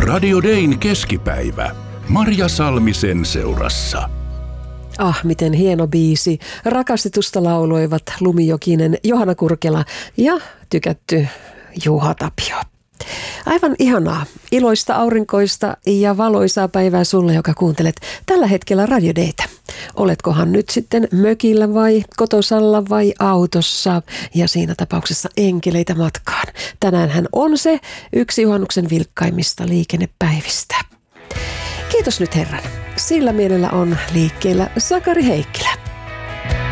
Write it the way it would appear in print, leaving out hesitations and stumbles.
Radio Dayn keskipäivä. Marja Salmisen seurassa. Miten hieno biisi. Rakastetusta lauloivat Lumijokinen, Johanna Kurkela ja tykätty Juha Tapio. Aivan ihanaa, iloista, aurinkoista ja valoisaa päivää sulle, joka kuuntelet tällä hetkellä Radio Daytä. Oletkohan nyt sitten mökillä vai kotosalla vai autossa ja siinä tapauksessa enkeleitä matkaan. Tänäänhän on se yksi juhannuksen vilkkaimmista liikennepäivistä. Kiitos nyt Herran. Sillä mielellä on liikkeellä Sakari Heikkilä.